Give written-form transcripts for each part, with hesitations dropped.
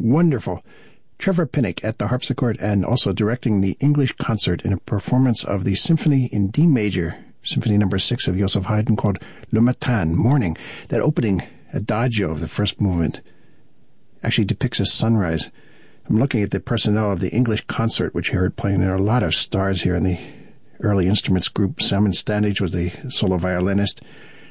Wonderful. Trevor Pinnock at the harpsichord and also directing the English concert in a performance of the Symphony in D major, Symphony No. 6 of Joseph Haydn, called Le Matin, Morning. That opening adagio of the first movement actually depicts a sunrise. I'm looking at the personnel of the English concert, which you heard playing. There are a lot of stars here in the early instruments group. Simon Standage was the solo violinist.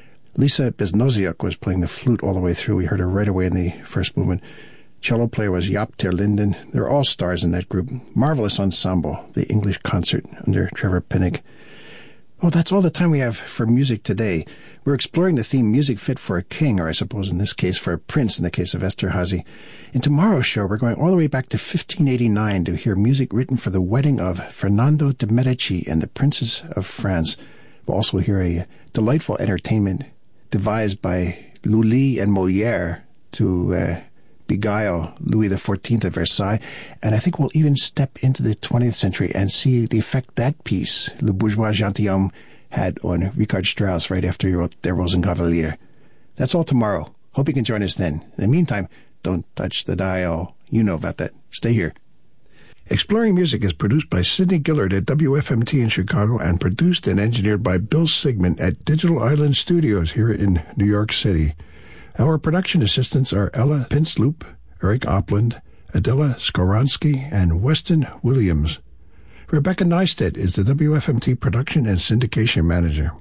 Lisa Besnoziuk was playing the flute all the way through. We heard her right away in the first movement. Cello player was Jaap ter Linden. They're all stars in that group. Marvelous ensemble, the English concert under Trevor Pinnock. Well, that's all the time we have for music today. We're exploring the theme Music Fit for a King, or I suppose in this case for a prince in the case of Esterhazy. In tomorrow's show, we're going all the way back to 1589 to hear music written for the wedding of Fernando de' Medici and the princes of France. We'll also hear a delightful entertainment devised by Lully and Molière to beguile Louis XIV at Versailles. And I think we'll even step into the 20th century and see the effect that piece, Le Bourgeois Gentilhomme, had on Richard Strauss right after he wrote Der Rosenkavalier. That's all tomorrow. Hope you can join us then. In the meantime, don't touch the dial. You know about that. Stay here. Exploring Music is produced by Sidney Gillard at WFMT in Chicago and produced and engineered by Bill Sigmund at Digital Island Studios here in New York City. Our production assistants are Ella Pinsloop, Eric Opland, Adela Skoronsky, and Weston Williams. Rebecca Neistat is the WFMT production and syndication manager.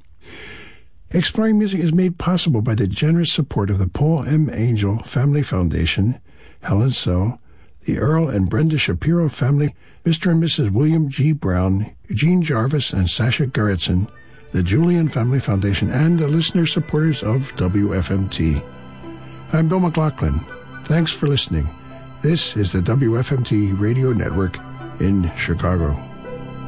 Exploring Music is made possible by the generous support of the Paul M. Angel Family Foundation, Helen So, the Earl and Brenda Shapiro family, Mr. and Mrs. William G. Brown, Eugene Jarvis, and Sasha Gerritsen, the Julian Family Foundation, and the listener supporters of WFMT. I'm Bill McLaughlin. Thanks for listening. This is the WFMT Radio Network in Chicago.